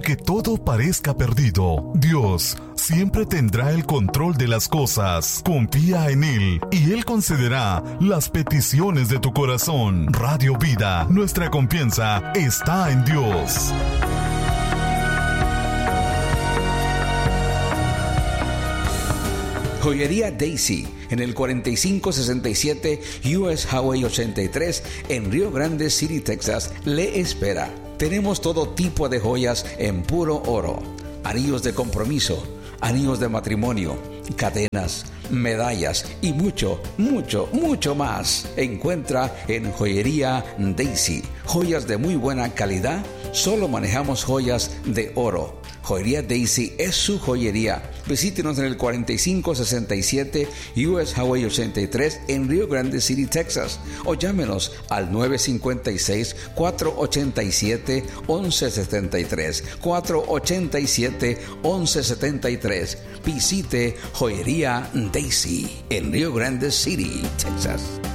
Aunque todo parezca perdido, Dios siempre tendrá el control de las cosas. Confía en Él y Él concederá las peticiones de tu corazón. Radio Vida, nuestra confianza está en Dios. Joyería Daisy, en el 4567 US Highway 83, en Rio Grande City, Texas, le espera. Tenemos todo tipo de joyas en puro oro, anillos de compromiso, anillos de matrimonio, cadenas, medallas y mucho, mucho, mucho más. Encuentra en Joyería Daisy joyas de muy buena calidad. Solo manejamos joyas de oro. Joyería Daisy es su joyería. Visítenos en el 4567 US Highway 83 en Rio Grande City, Texas, o llámenos al 956-487-1173, 487-1173. Visite Joyería Daisy en Rio Grande City, Texas.